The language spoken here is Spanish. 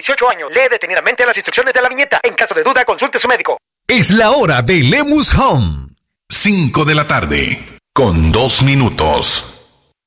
18 años. Lee detenidamente las instrucciones de la viñeta. En caso de duda, consulte a su médico. Es la hora de Lemus Home. 5 de la tarde, con 2 minutos.